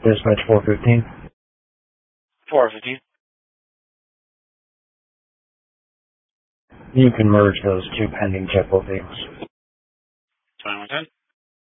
Dispatch 415. 415. You can merge those two pending check bookings. 2110.